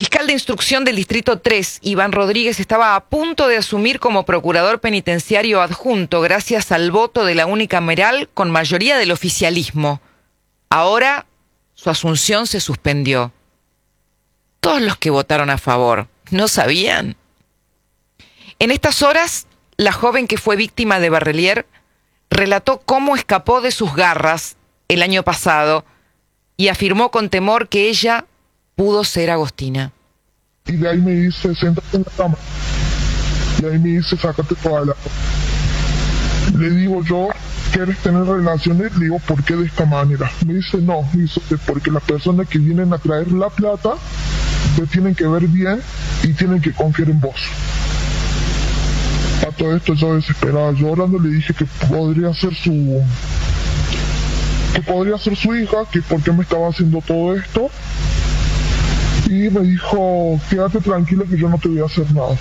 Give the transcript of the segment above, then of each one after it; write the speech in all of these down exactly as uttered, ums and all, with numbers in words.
fiscal de instrucción del Distrito tres, Iván Rodríguez, estaba a punto de asumir como procurador penitenciario adjunto gracias al voto de la unicameral con mayoría del oficialismo. Ahora su asunción se suspendió. Todos los que votaron a favor, ¿no sabían? En estas horas, la joven que fue víctima de Barrelier relató cómo escapó de sus garras el año pasado y afirmó con temor que ella pudo ser Agostina. Y de ahí me dice, siéntate en la cama. Y ahí me dice, sácate toda la... Le digo yo, ¿quieres tener relaciones? Le digo, ¿por qué de esta manera? Me dice, no, dice, porque las personas que vienen a traer la plata te tienen que ver bien y tienen que confiar en vos. A todo esto yo desesperada, llorando, le dije que podría ser su... que podría ser su hija, que por qué me estaba haciendo todo esto. Y me dijo, quédate tranquila que yo no te voy a hacer nada.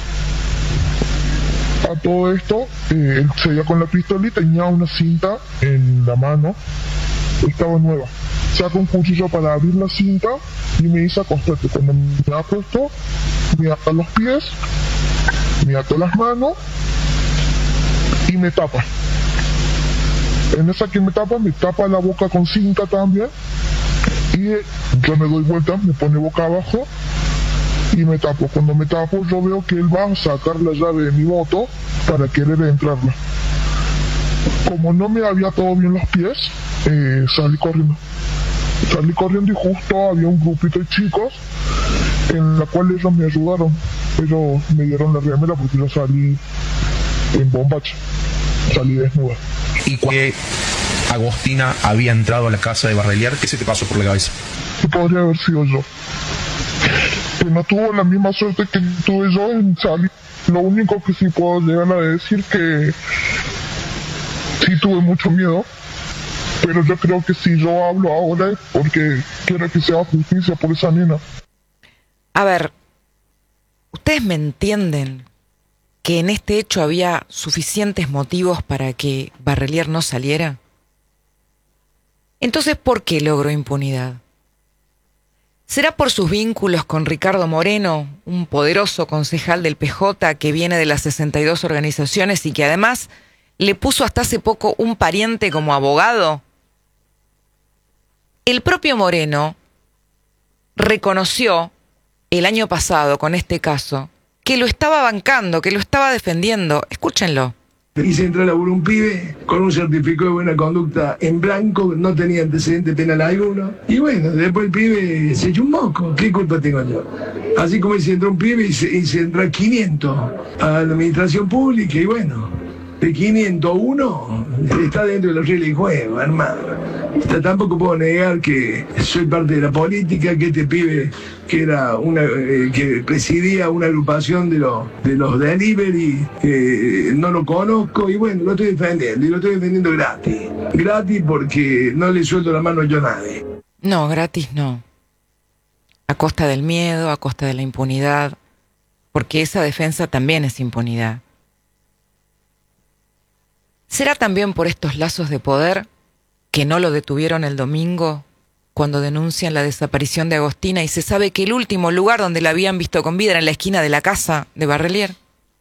A todo esto, eh, él seguía con la pistola y tenía una cinta en la mano, estaba nueva. Saca un cuchillo para abrir la cinta y me dice, acostate. Cuando me acuesto, me ata los pies, me ata las manos y me tapa. En esa que me tapa, me tapa la boca con cinta también. Y yo me doy vuelta, me pone boca abajo y me tapo. Cuando me tapo, yo veo que él va a sacar la llave de mi moto para querer entrarla. Como no me había atado bien los pies, eh, salí corriendo. Salí corriendo y justo había un grupito de chicos en la cual ellos me ayudaron. Ellos me dieron la remera porque yo salí en bombacha. Salí desnuda. ¿Y cuando Agostina había entrado a la casa de Barrelier, qué se te pasó por la cabeza? Que podría haber sido yo. Que no tuvo la misma suerte que tuve yo en salir. Lo único que sí puedo llegar a decir que sí tuve mucho miedo, pero yo creo que si yo hablo ahora es porque quiero que sea justicia por esa nena. A ver, ¿ustedes me entienden que en este hecho había suficientes motivos para que Barrelier no saliera? Entonces, ¿por qué logró impunidad? ¿Será por sus vínculos con Ricardo Moreno, un poderoso concejal del P J que viene de las sesenta y dos organizaciones y que además le puso hasta hace poco un pariente como abogado? El propio Moreno reconoció el año pasado con este caso que lo estaba bancando, que lo estaba defendiendo. Escúchenlo. Hice entrar a laburo un pibe con un certificado de buena conducta en blanco, no tenía antecedente penal alguno. Y bueno, después el pibe se echó un moco. ¿Qué culpa tengo yo? Así como hice entrar un pibe y se, hice entrar quinientos a la administración pública y bueno, de quinientos uno está dentro de los reglas del juego, hermano. Tampoco puedo negar que soy parte de la política, que este pibe que era una eh, que presidía una agrupación de los de los delivery, eh, no lo conozco y bueno, lo estoy defendiendo y lo estoy defendiendo gratis. Gratis porque no le suelto la mano yo a nadie. No, gratis no. A costa del miedo, a costa de la impunidad, porque esa defensa también es impunidad. ¿Será también por estos lazos de poder que no lo detuvieron el domingo cuando denuncian la desaparición de Agostina y se sabe que el último lugar donde la habían visto con vida era en la esquina de la casa de Barrelier?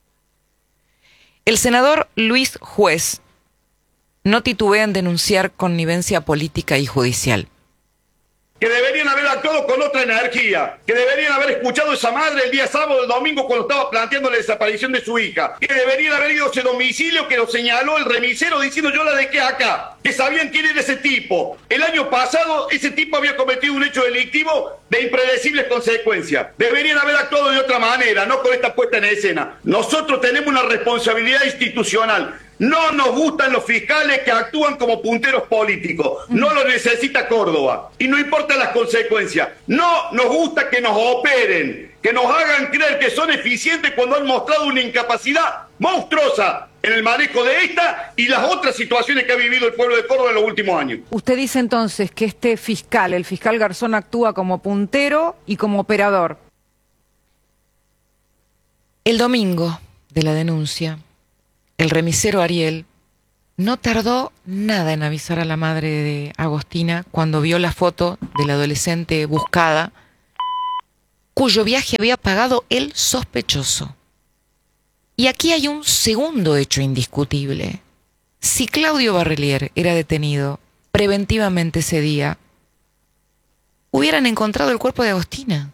El senador Luis Juez no titubea en denunciar connivencia política y judicial. Que deberían haber actuado con otra energía, que deberían haber escuchado a esa madre el día sábado, el domingo, cuando estaba planteando la desaparición de su hija, que deberían haber ido a ese domicilio que lo señaló el remisero diciendo yo la dejé acá, que sabían quién era ese tipo. El año pasado ese tipo había cometido un hecho delictivo de impredecibles consecuencias. Deberían haber actuado de otra manera, no con esta puesta en escena. Nosotros tenemos una responsabilidad institucional. No nos gustan los fiscales que actúan como punteros políticos. No lo necesita Córdoba. Y no importa las consecuencias. No nos gusta que nos operen, que nos hagan creer que son eficientes cuando han mostrado una incapacidad monstruosa en el manejo de esta y las otras situaciones que ha vivido el pueblo de Córdoba en los últimos años. Usted dice entonces que este fiscal, el fiscal Garzón, actúa como puntero y como operador. El domingo de la denuncia, el remisero Ariel no tardó nada en avisar a la madre de Agostina cuando vio la foto de la adolescente buscada cuyo viaje había pagado el sospechoso. Y aquí hay un segundo hecho indiscutible. Si Claudio Barrelier era detenido preventivamente ese día, hubieran encontrado el cuerpo de Agostina.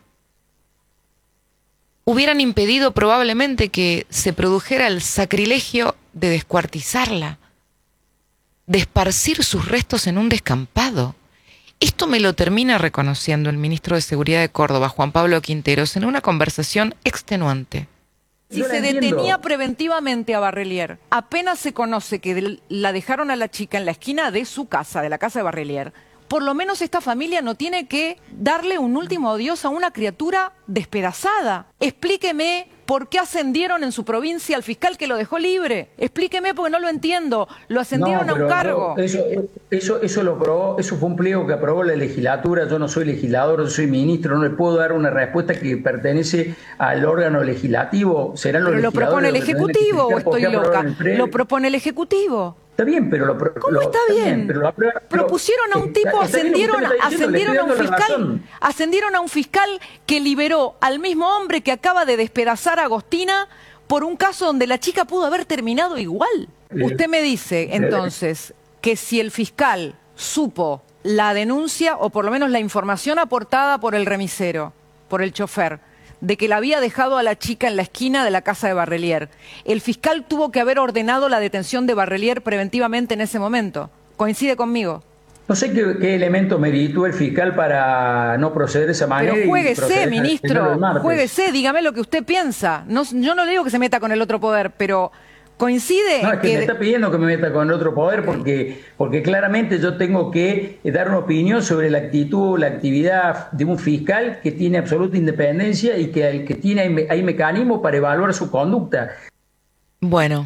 Hubieran impedido probablemente que se produjera el sacrilegio de descuartizarla, de esparcir sus restos en un descampado. Esto me lo termina reconociendo el ministro de Seguridad de Córdoba, Juan Pablo Quinteros, en una conversación extenuante. Si se detenía preventivamente a Barrelier, apenas se conoce que la dejaron a la chica en la esquina de su casa, de la casa de Barrelier, por lo menos esta familia no tiene que darle un último adiós a una criatura despedazada. Explíqueme por qué ascendieron en su provincia al fiscal que lo dejó libre. Explíqueme porque no lo entiendo. Lo ascendieron no, a un cargo. Eso, eso, eso lo aprobó, eso fue un pliego que aprobó la legislatura. Yo no soy legislador, yo soy ministro, no le puedo dar una respuesta que pertenece al órgano legislativo. Serán los Pero lo propone el Ejecutivo o estoy loca. Lo propone el Ejecutivo. Está bien, pero lo... ¿Cómo lo, está bien? bien pero lo aprueba, pero, propusieron a un tipo, está, está ascendieron, diciendo, ascendieron a un fiscal, razón. ascendieron a un fiscal que liberó al mismo hombre que acaba de despedazar a Agostina por un caso donde la chica pudo haber terminado igual. Eh, Usted me dice, entonces, eh, que si el fiscal supo la denuncia, o por lo menos la información aportada por el remisero, por el chofer, de que la había dejado a la chica en la esquina de la casa de Barrelier, el fiscal tuvo que haber ordenado la detención de Barrelier preventivamente en ese momento. ¿Coincide conmigo? No sé qué, qué elemento meritó el fiscal para no proceder de esa manera. Pero juéguese, ministro, juéguese, dígame lo que usted piensa. No, yo no le digo que se meta con el otro poder, pero coincide... No, es que, que me está pidiendo que me meta con el otro poder porque, porque claramente yo tengo que dar una opinión sobre la actitud, la actividad de un fiscal que tiene absoluta independencia y que, que tiene hay, hay mecanismos para evaluar su conducta. Bueno...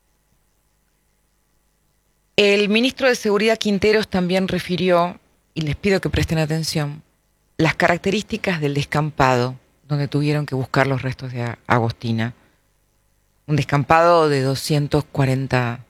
El ministro de Seguridad Quinteros también refirió, y les pido que presten atención, las características del descampado donde tuvieron que buscar los restos de Agostina. Un descampado de doscientas cuarenta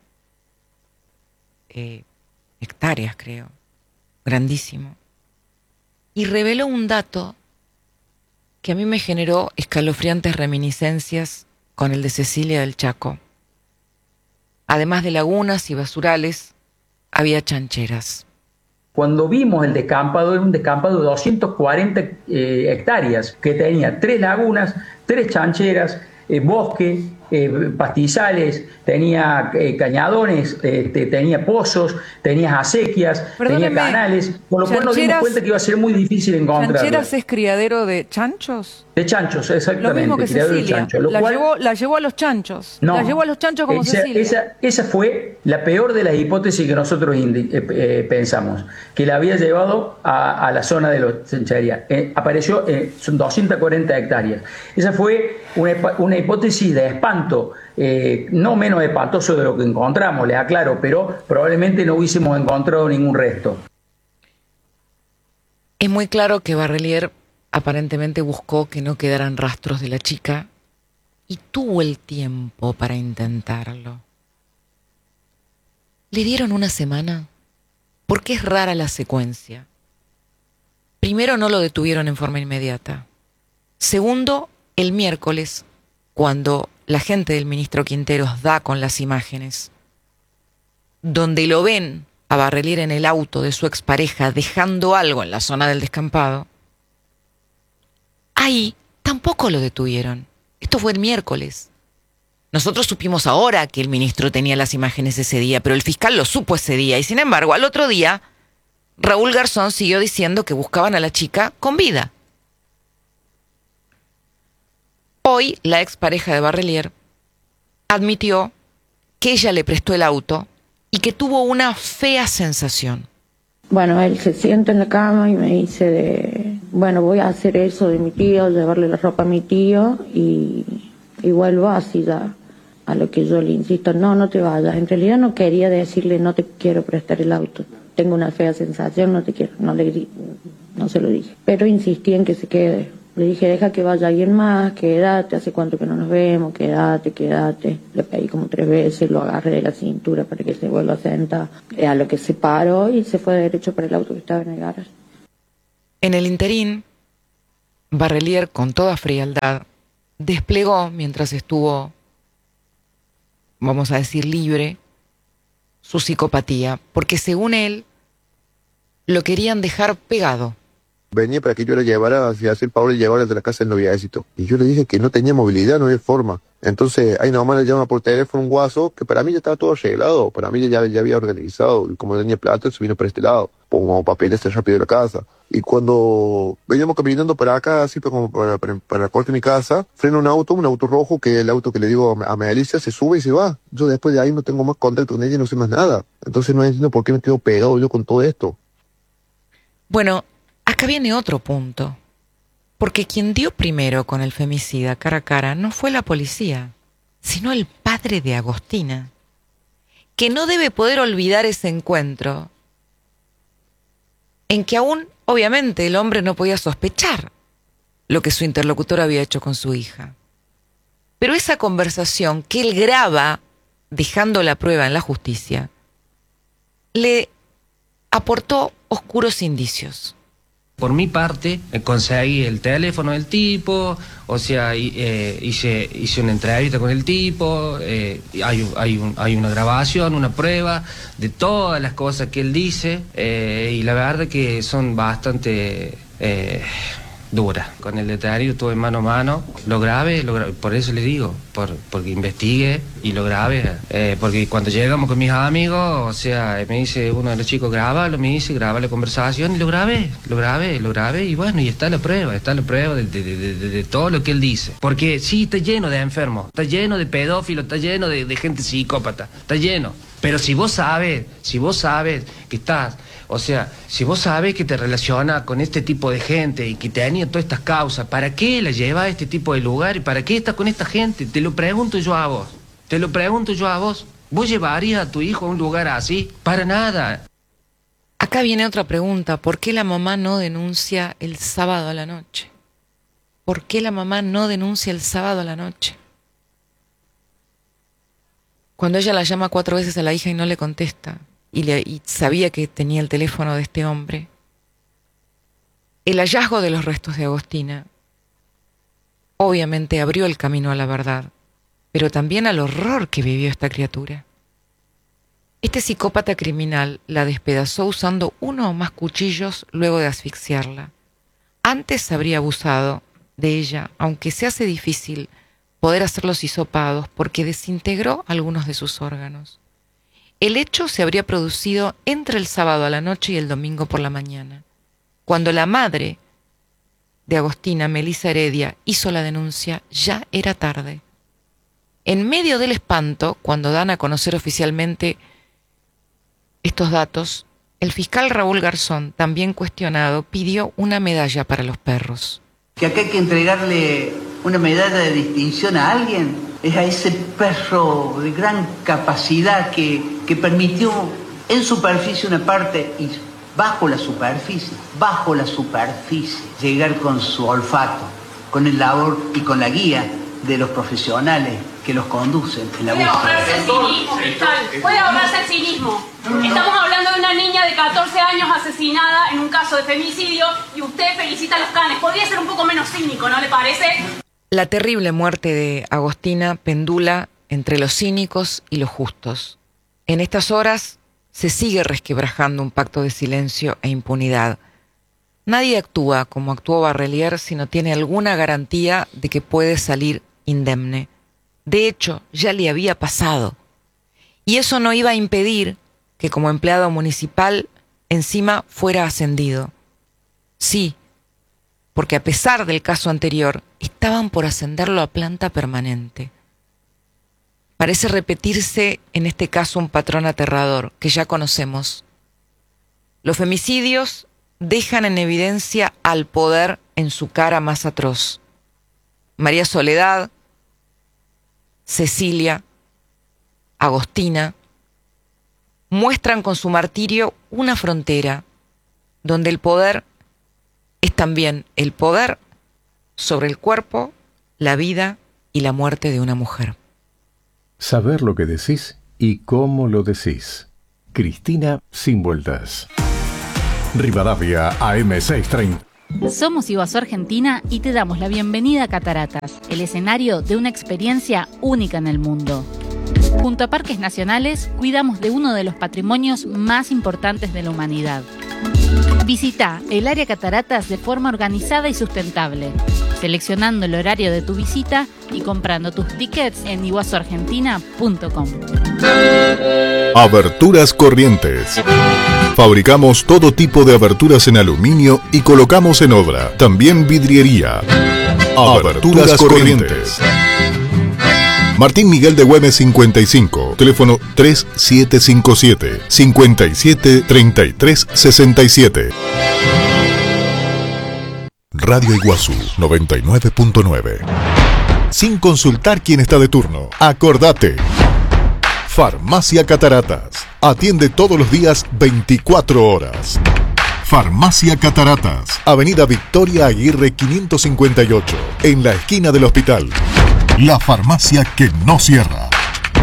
eh, hectáreas, creo. Grandísimo. Y reveló un dato que a mí me generó escalofriantes reminiscencias con el de Cecilia del Chaco. Además de lagunas y basurales, había chancheras. Cuando vimos el descampado, era un descampado de doscientas cuarenta eh, hectáreas, que tenía tres lagunas, tres chancheras, eh, bosque, eh, pastizales, tenía eh, cañadones, eh, te, tenía pozos, tenía acequias, Perdóneme, tenía canales, con lo cual nos dimos cuenta que iba a ser muy difícil encontrarlo. ¿Chancheras es criadero de chanchos? De chanchos, exactamente. Lo mismo que Cecilia, chancho, lo la, cual, llevó, la llevó a los chanchos, no, la llevó a los chanchos como esa, Cecilia. Esa, esa fue la peor de las hipótesis que nosotros eh, eh, pensamos, que la había llevado a, a la zona de los chancherías. Eh, apareció, eh, son doscientas cuarenta hectáreas. Esa fue una, una hipótesis de espanto, eh, no menos espantoso de lo que encontramos, le aclaro, pero probablemente no hubiésemos encontrado ningún resto. Es muy claro que Barrelier aparentemente buscó que no quedaran rastros de la chica y tuvo el tiempo para intentarlo. Le dieron una semana porque es rara la secuencia. Primero, no lo detuvieron en forma inmediata. Segundo, el miércoles, cuando la gente del ministro Quinteros da con las imágenes, donde lo ven a Barrelier en el auto de su expareja dejando algo en la zona del descampado, ahí tampoco lo detuvieron. Esto fue el miércoles. Nosotros supimos ahora que el ministro tenía las imágenes ese día, pero el fiscal lo supo ese día. Y sin embargo, al otro día, Raúl Garzón siguió diciendo que buscaban a la chica con vida. Hoy, la expareja de Barrelier admitió que ella le prestó el auto y que tuvo una fea sensación. Bueno, él se sienta en la cama y me dice de, bueno, voy a hacer eso de mi tío, llevarle la ropa a mi tío y, y vuelvo así ya. A lo que yo le insisto, no, no te vayas. En realidad no quería decirle, no te quiero prestar el auto. Tengo una fea sensación, no te quiero, no le no se lo dije. Pero insistí en que se quede. Le dije, deja que vaya alguien más, quédate, hace cuánto que no nos vemos, quédate, quédate. Le pedí como tres veces, lo agarré de la cintura para que se vuelva a sentar. A lo que se paró y se fue derecho para el auto que estaba en el garaje. En el interín, Barrelier, con toda frialdad, desplegó, mientras estuvo, vamos a decir, libre, su psicopatía, porque según él, lo querían dejar pegado. Venía para que yo la llevara hacia el Pablo y llevara de la casa del noviecito. Y yo le dije que no tenía movilidad, no había forma. Entonces, ahí nomás le llama por teléfono un guaso, que para mí ya estaba todo arreglado, para mí ya, ya había organizado, y como tenía plata, se vino para este lado, pongo papeles rápido de la casa. Y cuando veníamos caminando para acá, así como para, para, para la corte de mi casa, frena un auto, un auto rojo, que es el auto que le digo a Melissa, se sube y se va. Yo después de ahí no tengo más contacto con ella, no sé más nada. Entonces no entiendo por qué me quedo pegado yo con todo esto. Bueno, acá viene otro punto. Porque quien dio primero con el femicida cara a cara no fue la policía, sino el padre de Agostina, que no debe poder olvidar ese encuentro, en que aún, obviamente, el hombre no podía sospechar lo que su interlocutor había hecho con su hija. Pero esa conversación que él graba, dejando la prueba en la justicia, le aportó oscuros indicios. Por mi parte, conseguí el teléfono del tipo, o sea, eh, hice, hice una entrevista con el tipo, eh, hay, hay, un, hay una grabación, una prueba de todas las cosas que él dice, eh, y la verdad que son bastante eh, duras. Con el detenido estuve mano a mano, lo grabé, lo grabé, por eso le digo, por, porque investigué y lo grabé, eh, porque cuando llegamos con mis amigos, o sea, me dice uno de los chicos, grábalo, me dice, graba la conversación, y lo grabé, lo grabé, lo grabé, y bueno, y está la prueba, está la prueba de, de, de, de, de todo lo que él dice. Porque sí, está lleno de enfermos, está lleno de pedófilos, está lleno de, de gente psicópata, está lleno. Pero si vos sabes, si vos sabes que estás, o sea, si vos sabes que te relaciona con este tipo de gente y que te han ido todas estas causas, ¿para qué la llevas a este tipo de lugar y para qué estás con esta gente? Te lo pregunto yo a vos, te lo pregunto yo a vos. ¿Vos llevarías a tu hijo a un lugar así? Para nada. Acá viene otra pregunta, ¿por qué la mamá no denuncia el sábado a la noche? ¿Por qué la mamá no denuncia el sábado a la noche? Cuando ella la llama cuatro veces a la hija y no le contesta, y, le, y sabía que tenía el teléfono de este hombre, el hallazgo de los restos de Agostina obviamente abrió el camino a la verdad, pero también al horror que vivió esta criatura. Este psicópata criminal la despedazó usando uno o más cuchillos luego de asfixiarla. Antes habría abusado de ella, aunque se hace difícil poder hacer los hisopados porque desintegró algunos de sus órganos. El hecho se habría producido entre el sábado a la noche y el domingo por la mañana. Cuando la madre de Agostina, Melissa Heredia, hizo la denuncia, ya era tarde. En medio del espanto, cuando dan a conocer oficialmente estos datos, el fiscal Raúl Garzón, también cuestionado, pidió una medalla para los perros. Que acá hay que entregarle una medalla de distinción a alguien, es a ese perro de gran capacidad que, que permitió en superficie una parte y bajo la superficie, bajo la superficie, llegar con su olfato, con el labor y con la guía de los profesionales que los conducen en la búsqueda. Puede ahorrarse el cinismo, fiscal, puede ahorrarse el cinismo. Estamos hablando de una niña de catorce años asesinada en un caso de femicidio y usted felicita a los canes. Podría ser un poco menos cínico, ¿no le parece? La terrible muerte de Agostina pendula entre los cínicos y los justos. En estas horas se sigue resquebrajando un pacto de silencio e impunidad. Nadie actúa como actuó Barrelier si no tiene alguna garantía de que puede salir indemne. De hecho, ya le había pasado. Y eso no iba a impedir que como empleado municipal encima fuera ascendido. Sí, porque a pesar del caso anterior, estaban por ascenderlo a planta permanente. Parece repetirse en este caso un patrón aterrador que ya conocemos. Los femicidios dejan en evidencia al poder en su cara más atroz. María Soledad, Cecilia, Agostina, muestran con su martirio una frontera donde el poder es también el poder sobre el cuerpo, la vida y la muerte de una mujer. Saber lo que decís y cómo lo decís. Cristina Sin Vueltas. Rivadavia A M seiscientos treinta. Somos Iguazú Argentina y te damos la bienvenida a Cataratas, el escenario de una experiencia única en el mundo. Junto a Parques Nacionales, cuidamos de uno de los patrimonios más importantes de la humanidad. Visita el área Cataratas de forma organizada y sustentable, seleccionando el horario de tu visita y comprando tus tickets en iguazú argentina punto com. Aberturas Corrientes. Fabricamos todo tipo de aberturas en aluminio y colocamos en obra. También vidriería. Aberturas Corrientes. Martín Miguel de Güemes cincuenta y cinco, teléfono tres siete cinco siete, cinco siete tres tres seis siete. Radio Iguazú noventa y nueve punto nueve. Sin consultar quién está de turno, acordate. Farmacia Cataratas. Atiende todos los días veinticuatro horas. Farmacia Cataratas. Avenida Victoria Aguirre quinientos cincuenta y ocho, en la esquina del hospital. La farmacia que no cierra.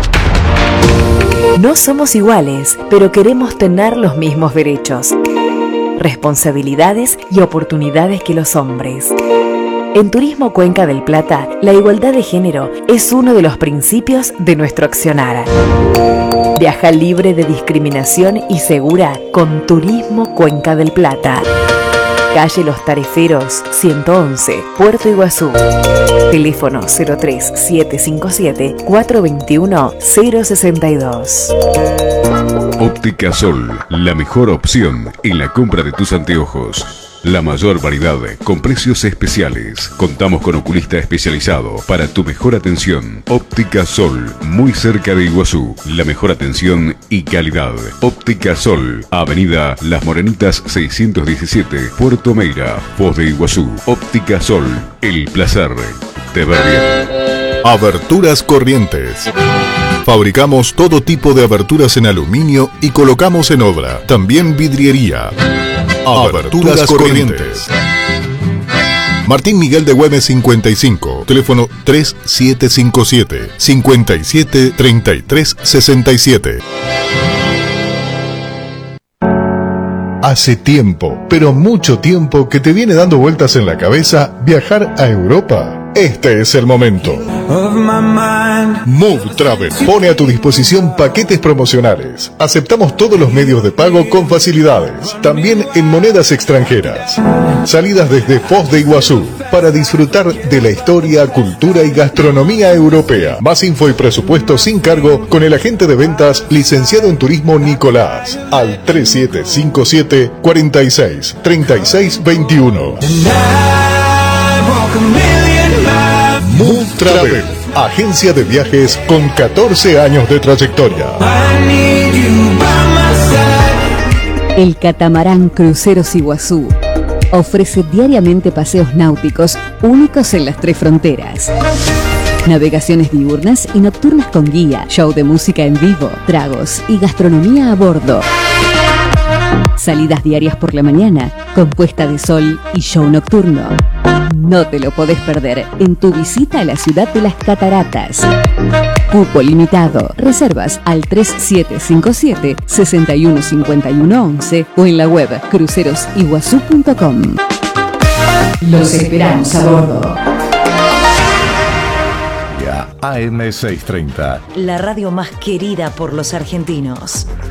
No somos iguales, pero queremos tener los mismos derechos, responsabilidades y oportunidades que los hombres. En Turismo Cuenca del Plata, la igualdad de género es uno de los principios de nuestro accionar. Viaja libre de discriminación y segura con Turismo Cuenca del Plata. Calle Los Tareferos, ciento once, Puerto Iguazú. Teléfono cero tres siete cinco siete, cuatro dos uno, cero seis dos. Óptica Sol, la mejor opción en la compra de tus anteojos. La mayor variedad con precios especiales. Contamos con oculista especializado para tu mejor atención. Óptica Sol, muy cerca de Iguazú. La mejor atención y calidad. Óptica Sol, Avenida Las Morenitas seiscientos diecisiete, Puerto Meira, Foz de Iguazú. Óptica Sol, el placer de ver bien. Aberturas Corrientes. Fabricamos todo tipo de aberturas en aluminio y colocamos en obra. También vidriería. Aberturas Corrientes. Martín Miguel de Güemes cincuenta y cinco, teléfono tres siete cinco siete, cinco siete tres tres seis siete. Hace tiempo, pero mucho tiempo, que te viene dando vueltas en la cabeza viajar a Europa. Este es el momento. Move Travel pone a tu disposición paquetes promocionales. Aceptamos todos los medios de pago con facilidades, también en monedas extranjeras. Salidas desde Foz de Iguazú para disfrutar de la historia, cultura y gastronomía europea. Más info y presupuesto sin cargo con el agente de ventas licenciado en turismo Nicolás al tres siete cinco siete, cuatro seis, tres seis dos uno. Move Travel, agencia de viajes con catorce años de trayectoria. El catamarán Cruceros Iguazú ofrece diariamente paseos náuticos únicos en las tres fronteras. Navegaciones diurnas y nocturnas con guía, show de música en vivo, tragos y gastronomía a bordo. Salidas diarias por la mañana, con puesta de sol y show nocturno. No te lo podés perder en tu visita a la ciudad de las Cataratas. Cupo limitado. Reservas al tres siete cinco siete, seis uno cinco uno once o en la web cruceros iguazú punto com. Los esperamos a bordo. A M seiscientos treinta. La radio más querida por los argentinos.